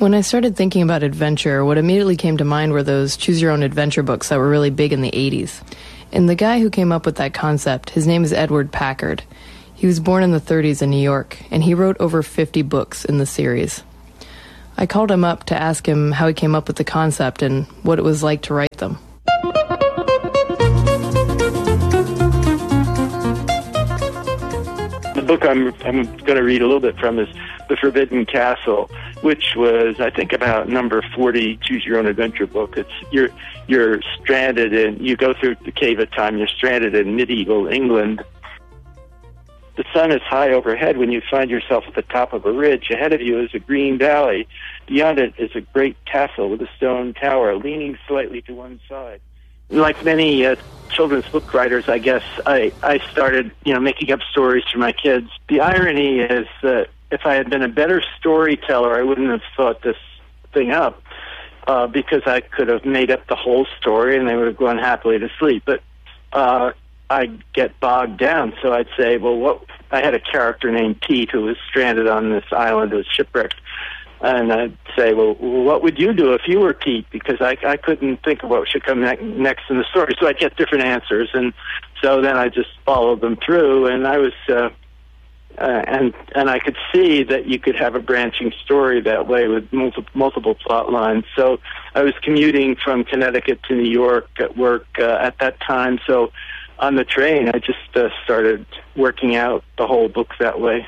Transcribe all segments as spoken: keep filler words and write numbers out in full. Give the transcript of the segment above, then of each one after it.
When I started thinking about adventure, what immediately came to mind were those choose-your-own-adventure books that were really big in the eighties. And the guy who came up with that concept, his name is Edward Packard. He was born in the thirties in New York, and he wrote over fifty books in the series. I called him up to ask him how he came up with the concept and what it was like to write them. The book I'm, I'm going to read a little bit from is The Forbidden Castle, which was, I think, about number forty Choose Your Own Adventure book. It's you're you're stranded in, you go through the Cave of Time, you're stranded in medieval England. The sun is high overhead when you find yourself at the top of a ridge. Ahead of you is a green valley. Beyond it is a great castle with a stone tower leaning slightly to one side. Like many uh, children's book writers, I guess, I, I started, you know, making up stories for my kids. The irony is that if I had been a better storyteller, I wouldn't have thought this thing up, uh, because I could have made up the whole story and they would have gone happily to sleep. But uh, I'd get bogged down, so I'd say, well, what? I had a character named Pete who was stranded on this island, who was shipwrecked. And I'd say, well, what would you do if you were Pete? Because I, I couldn't think of what should come ne- next in the story. So I'd get different answers. And so then I just followed them through. And I was, uh, uh, and and I could see that you could have a branching story that way with multiple, multiple plot lines. So I was commuting from Connecticut to New York at work uh, at that time. So on the train, I just uh, started working out the whole book that way.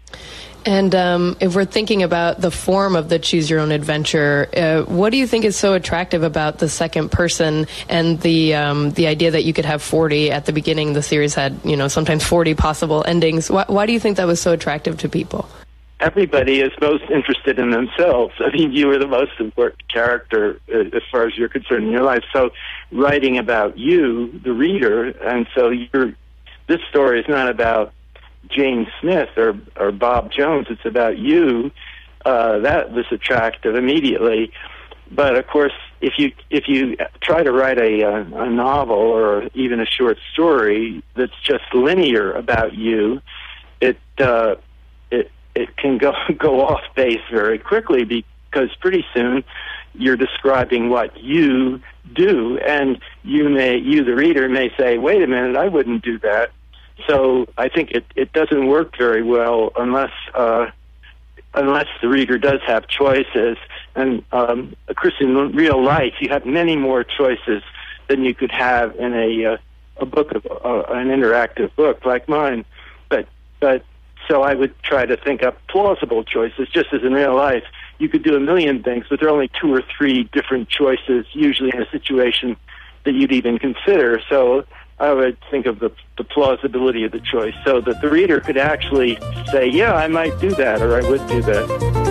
And um, if we're thinking about the form of the Choose Your Own Adventure, uh, what do you think is so attractive about the second person and the um, the idea that you could have forty at the beginning? The series had, you know, sometimes forty possible endings. Why, why do you think that was so attractive to people? Everybody is most interested in themselves. I mean, you are the most important character uh, as far as you're concerned in your life. So writing about you, the reader, and so you're, this story is not about Jane Smith or, or Bob Jones. It's about you. Uh, that was attractive immediately. But of course, if you if you try to write a, a, a novel or even a short story that's just linear about you, it uh, it it can go go off base very quickly, because pretty soon you're describing what you do, and you may you the reader may say, "Wait a minute, I wouldn't do that." So I think it, it doesn't work very well unless uh, unless the reader does have choices. And um, of course, in real life, you have many more choices than you could have in a uh, a book of uh, an interactive book like mine. But but so I would try to think up plausible choices, just as in real life. You could do a million things, but there are only two or three different choices, usually in a situation that you'd even consider. So I would think of the, the plausibility of the choice so that the reader could actually say, yeah, I might do that, or I would do that.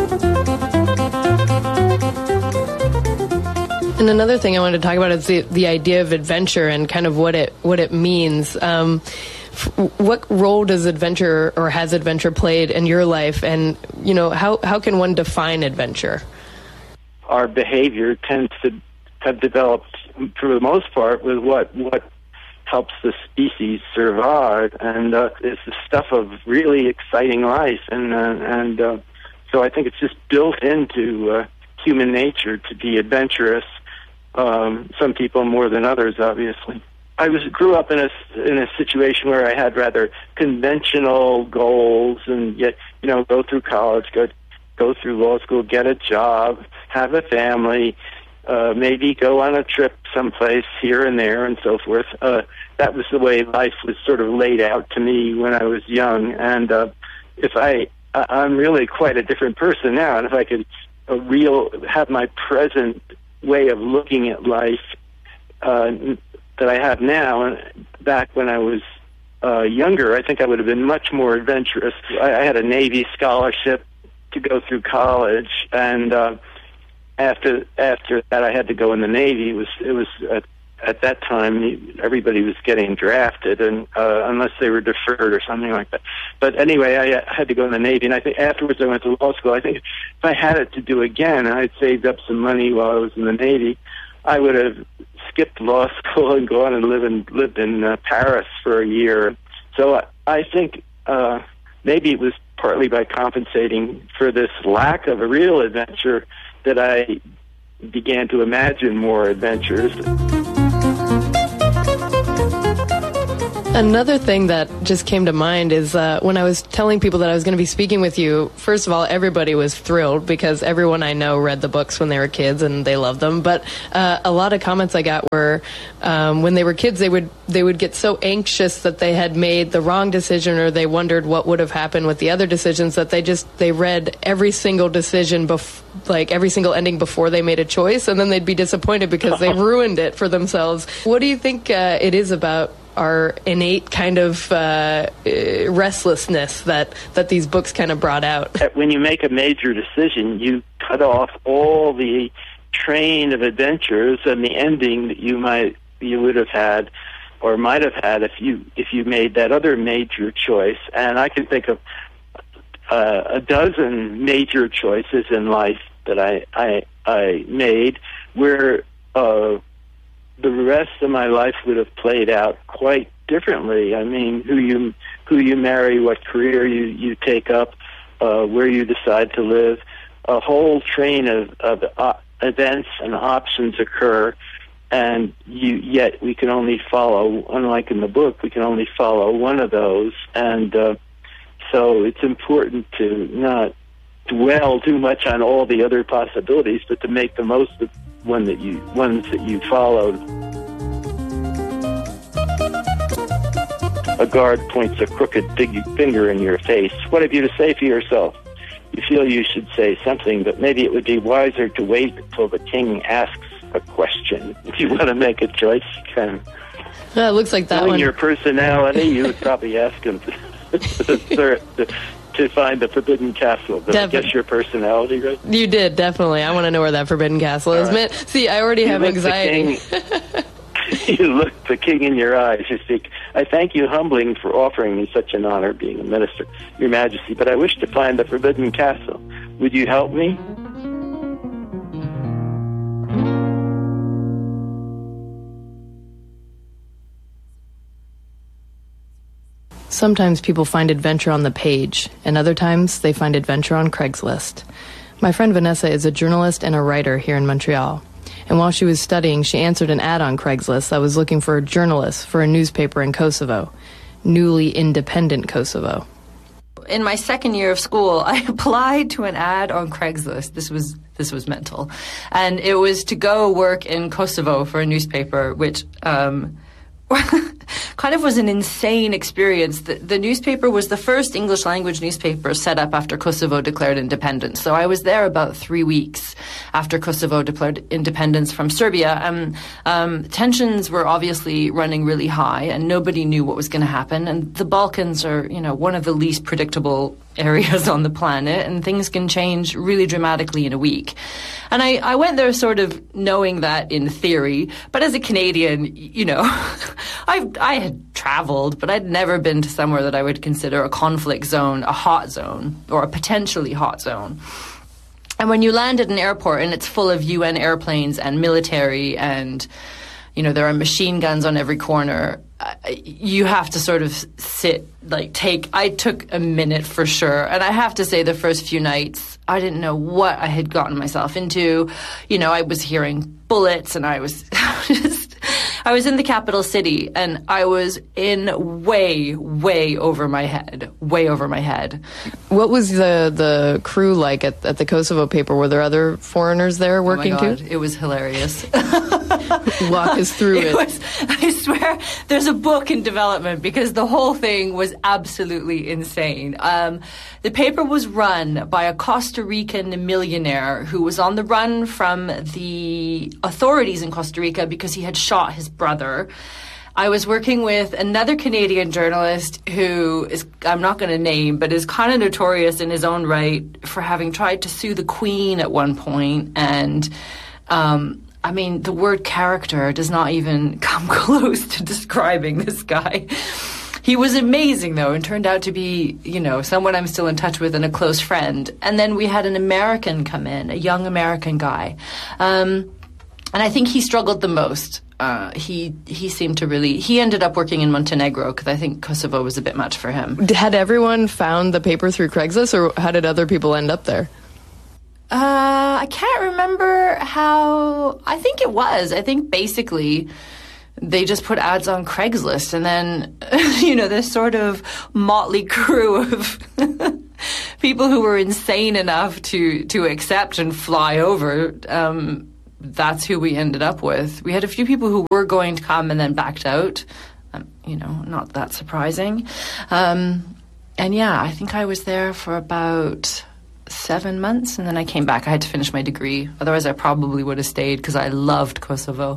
And another thing I wanted to talk about is the, the idea of adventure and kind of what it what it means. Um, f- what role does adventure or has adventure played in your life? And, you know, how, how can one define adventure? Our behavior tends to have developed, for the most part, with what what helps the species survive, and uh, it's the stuff of really exciting life, and uh, and uh, so I think it's just built into uh, human nature to be adventurous. Um, some people more than others, obviously. I was grew up in a in a situation where I had rather conventional goals, and yet, you know, go through college, go go through law school, get a job, have a family. Uh, maybe go on a trip someplace here and there and so forth. Uh, that was the way life was sort of laid out to me when I was young. And uh, if I, I, I'm really quite a different person now. And if I could a real have my present way of looking at life uh, that I have now, and back when I was uh, younger, I think I would have been much more adventurous. I, I had a Navy scholarship to go through college, and uh, After after that, I had to go in the Navy. It was it was at, at that time everybody was getting drafted, and uh, unless they were deferred or something like that. But anyway, I, I had to go in the Navy, and I think afterwards I went to law school. I think if I had it to do again, and I'd saved up some money while I was in the Navy, I would have skipped law school and gone and lived in lived in uh, Paris for a year. So I, I think uh, maybe it was partly by compensating for this lack of a real adventure, that I began to imagine more adventures. Another thing that just came to mind is uh, when I was telling people that I was going to be speaking with you, first of all, everybody was thrilled because everyone I know read the books when they were kids and they loved them. But uh, a lot of comments I got were um, when they were kids, they would they would get so anxious that they had made the wrong decision, or they wondered what would have happened with the other decisions, that they just they read every single decision, bef- like every single ending before they made a choice, and then they'd be disappointed because they ruined it for themselves. What do you think uh, it is about our innate kind of uh, restlessness that, that these books kind of brought out? When you make a major decision, you cut off all the train of adventures and the ending that you might you would have had or might have had if you if you made that other major choice. And I can think of uh, a dozen major choices in life that I I, I made where uh, the rest of my life would have played out quite differently. I mean, who you who you marry, what career you, you take up, uh, where you decide to live, a whole train of, of uh, events and options occur, and you yet we can only follow, unlike in the book, we can only follow one of those. And uh, so it's important to not dwell too much on all the other possibilities, but to make the most of one that you ones that you followed. A guard points a crooked finger in your face. What have you to say for yourself? You feel you should say something, but maybe it would be wiser to wait until the king asks a question. If you want to make a choice, you can. Uh, it looks like that Knowing one. your personality, you would probably ask him to, to, to, to find the Forbidden Castle. Did I guess your personality, right? You did, definitely. I want to know where that Forbidden Castle is. Right. See, I already you have anxiety. You look the king in your eyes. You speak, I thank you humbling for offering me such an honor, being a minister, your majesty, but I wish to find the Forbidden Castle. Would you help me? Sometimes people find adventure on the page, and other times they find adventure on Craigslist. My friend Vanessa is a journalist and a writer here in Montreal. And while she was studying, she answered an ad on Craigslist that was looking for a journalist for a newspaper in Kosovo, newly independent Kosovo. In my second year of school, I applied to an ad on Craigslist. This was this was mental. And it was to go work in Kosovo for a newspaper, which um, kind of was an insane experience. The, the newspaper was the first English language newspaper set up after Kosovo declared independence. So I was there about three weeks after Kosovo declared independence from Serbia. Um, um, tensions were obviously running really high, and nobody knew what was going to happen. And the Balkans are, you know, one of the least predictable areas on the planet, and things can change really dramatically in a week. And I, I went there sort of knowing that in theory, but as a Canadian, you know, I I had traveled, but I'd never been to somewhere that I would consider a conflict zone, a hot zone, or a potentially hot zone. And when you land at an airport and it's full of U N airplanes and military and, you know, there are machine guns on every corner, uh, you have to sort of sit, like take, I took a minute for sure. And I have to say the first few nights, I didn't know what I had gotten myself into. You know, I was hearing bullets and I was just, I was in the capital city and I was in way, way over my head, way over my head. What was the, the crew like at, at the Kosovo paper? Were there other foreigners there working oh my God, too? It was hilarious. Walk us through it. it. Was, I swear, there's a book in development because the whole thing was absolutely insane. Um, the paper was run by a Costa Rican millionaire who was on the run from the authorities in Costa Rica because he had shot his brother. I was working with another Canadian journalist who is, I'm not going to name, but is kind of notorious in his own right for having tried to sue the Queen at one point. And, um, I mean, the word character does not even come close to describing this guy. He was amazing, though, and turned out to be, you know, someone I'm still in touch with and a close friend. And then we had an American come in, a young American guy. Um, and I think he struggled the most. uh, he he seemed to really... He ended up working in Montenegro because I think Kosovo was a bit much for him. Had everyone found the paper through Craigslist, or how did other people end up there? Uh, I can't remember how... I think it was. I think basically they just put ads on Craigslist, and then, you know, this sort of motley crew of people who were insane enough to, to accept and fly over, um, that's who we ended up with. We had a few people who were going to come and then backed out. Um, you know, not that surprising. Um, and yeah, I think I was there for about seven months, and then I came back. I had to finish my degree. Otherwise, I probably would have stayed because I loved Kosovo.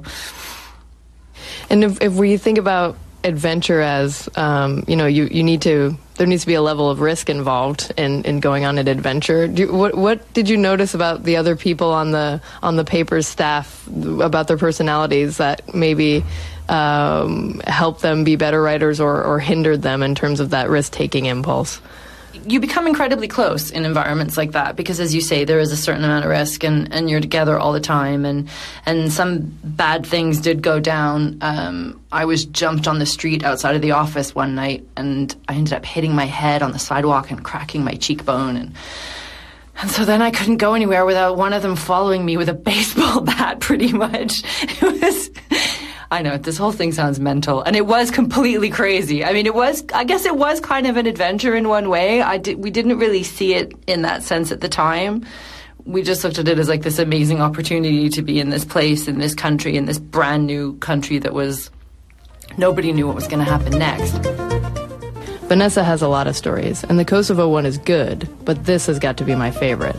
And if, if we think about adventure as, um, you know, you, you need to, there needs to be a level of risk involved in, in going on an adventure. Do you, what, what did you notice about the other people on the on the paper's staff, about their personalities that maybe um, helped them be better writers or, or hindered them in terms of that risk-taking impulse? You become incredibly close in environments like that because, as you say, there is a certain amount of risk, and, and you're together all the time, and and some bad things did go down. Um, I was jumped on the street outside of the office one night, and I ended up hitting my head on the sidewalk and cracking my cheekbone, and and so then I couldn't go anywhere without one of them following me with a baseball bat, pretty much. It was... I know, this whole thing sounds mental, and it was completely crazy. I mean, it was, I guess it was kind of an adventure in one way. I did, we didn't really see it in that sense at the time. We just looked at it as like this amazing opportunity to be in this place, in this country, in this brand new country that was, nobody knew what was going to happen next. Vanessa has a lot of stories, and the Kosovo one is good, but this has got to be my favorite.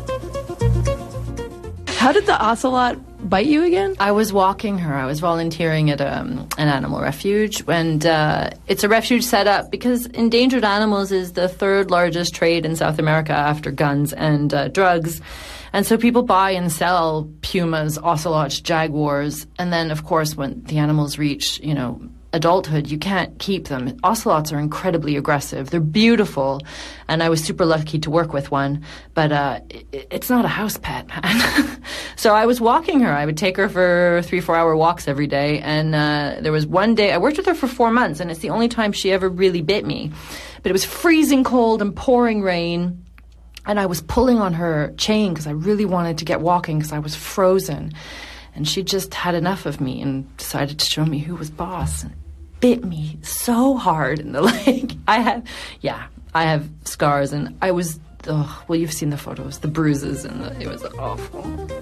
How did the ocelot bite you again? I was walking her. I was volunteering at um, an animal refuge, and uh, it's a refuge set up because endangered animals is the third largest trade in South America after guns and uh, drugs. And so people buy and sell pumas, ocelots, jaguars, and then, of course, when the animals reach, you know, adulthood, you can't keep them. Ocelots are incredibly aggressive. They're beautiful, and I was super lucky to work with one, but uh, it, it's not a house pet, man. So I was walking her. I would take her for three, four-hour walks every day, and uh, there was one day, I worked with her for four months, and it's the only time she ever really bit me. But it was freezing cold and pouring rain, and I was pulling on her chain because I really wanted to get walking because I was frozen. And she just had enough of me and decided to show me who was boss, and bit me so hard in the leg. I have, yeah, I have scars, and I was, oh, well, you've seen the photos, the bruises, and the, it was awful.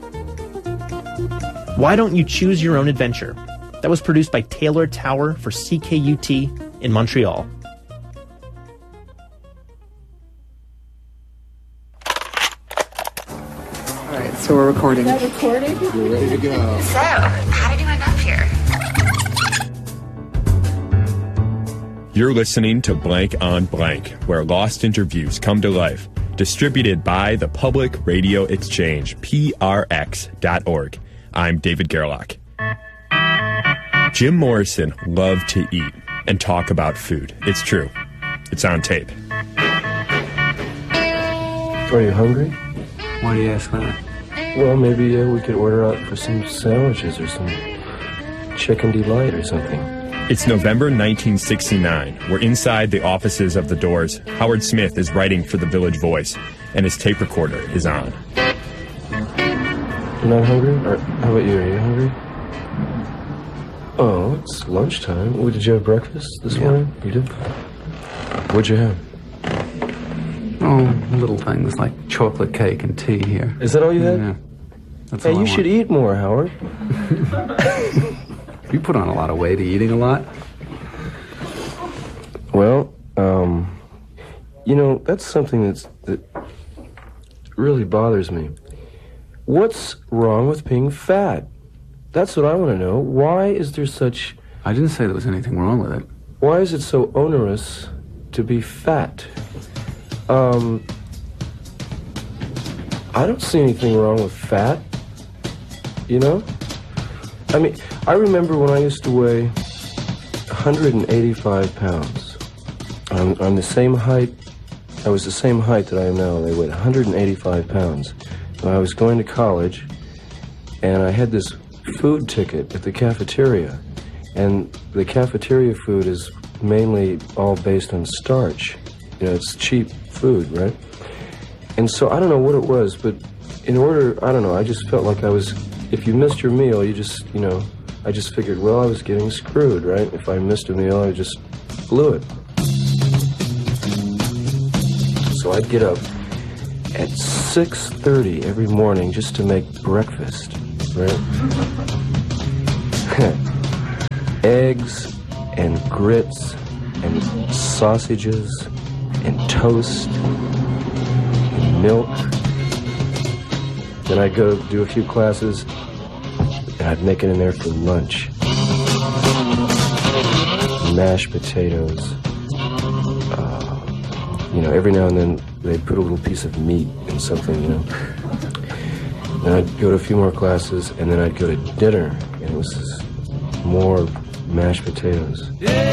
Why Don't You Choose Your Own Adventure? That was produced by Taylor Tower for C K U T in Montreal. So we're recording. Is that recording? We're ready to go. So, how did you end up here? You're listening to Blank on Blank, where lost interviews come to life. Distributed by the Public Radio Exchange, P R X dot org. I'm David Gerlach. Jim Morrison loved to eat and talk about food. It's true. It's on tape. Are you hungry? Why do you ask that? Well, maybe uh, we could order out for some sandwiches or some chicken delight or something. It's November nineteen sixty-nine. We're inside the offices of the Doors. Howard Smith is writing for the Village Voice, and his tape recorder is on. You're not hungry? Or how about you? Are you hungry? Oh, it's lunchtime. Well, did you have breakfast this yeah. morning? You did? What'd you have? Oh, little things like chocolate cake and tea here. Is that all you had? Yeah. That's hey, all you I should want. eat more, Howard. You put on a lot of weight. Are you eating a lot? Well, um, you know, that's something that's, that really bothers me. What's wrong with being fat? That's what I want to know. Why is there such... I didn't say there was anything wrong with it. Why is it so onerous to be fat? Um, I don't see anything wrong with fat, you know? I mean, I remember when I used to weigh one hundred eighty-five pounds. I'm, I'm the same height, I was the same height that I am now. I weighed one hundred eighty-five pounds. And I was going to college, and I had this food ticket at the cafeteria. And the cafeteria food is mainly all based on starch. You know, it's cheap food, right? And so I don't know what it was, but in order, I don't know, I just felt like I was, if you missed your meal, you just, you know, I just figured, well, I was getting screwed, right? If I missed a meal, I just blew it. So I'd get up at six thirty every morning just to make breakfast, right? Eggs and grits and sausages and toast and milk. Then I'd go do a few classes and I'd make it in there for lunch. Mashed potatoes. Uh, you know, every now and then they'd put a little piece of meat in something, you know. Then I'd go to a few more classes and then I'd go to dinner and it was just more mashed potatoes.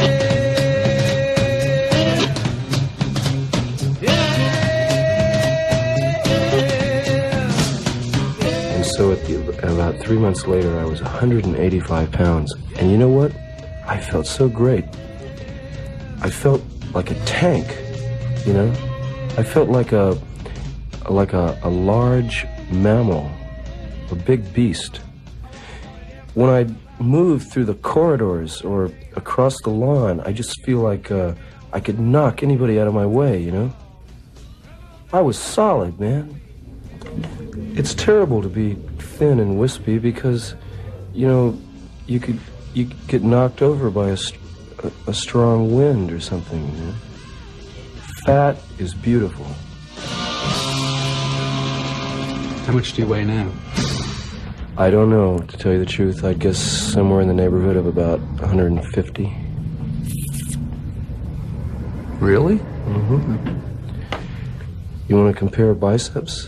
And so at the, about three months later, I was one hundred eighty-five pounds. And you know what? I felt so great. I felt like a tank, you know? I felt like a, like a, a large mammal, a big beast. When I move through the corridors or across the lawn, I just feel like uh, I could knock anybody out of my way, you know? I was solid, man. It's terrible to be thin and wispy because, you know, you could you could get knocked over by a, a, a strong wind or something, you know? Fat is beautiful. How much do you weigh now? I don't know, to tell you the truth. I guess somewhere in the neighborhood of about one hundred fifty. Really? Mm-hmm. You want to compare biceps?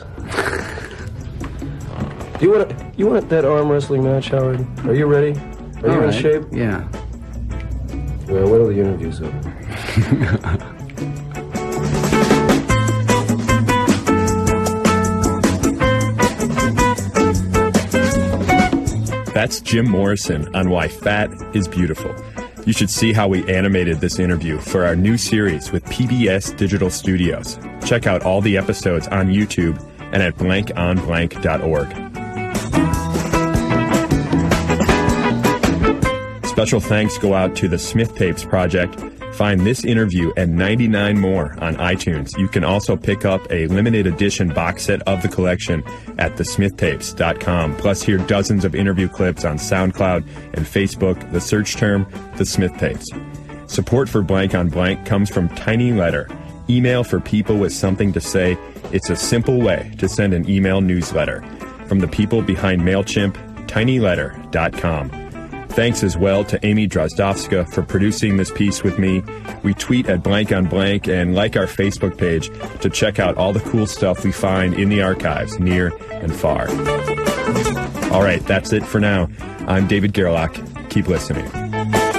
you want to, you want that arm wrestling match, Howard? Are you ready? Are All you right. in shape? Yeah. Well, wait till the interview's over. That's Jim Morrison on why fat is beautiful. You should see how we animated this interview for our new series with P B S Digital Studios. Check out all the episodes on YouTube and at blank on blank dot org. Special thanks go out to the Smith Tapes Project. Find this interview and ninety-nine more on iTunes. You can also pick up a limited edition box set of the collection at the smith tapes dot com. Plus, hear dozens of interview clips on SoundCloud and Facebook. The search term, The Smith Tapes. Support for Blank on Blank comes from Tiny Letter. Email for people with something to say. It's a simple way to send an email newsletter. From the people behind MailChimp, tiny letter dot com. Thanks as well to Amy Drozdowska for producing this piece with me. We tweet at Blank on Blank and like our Facebook page to check out all the cool stuff we find in the archives, near and far. All right, that's it for now. I'm David Gerlach. Keep listening.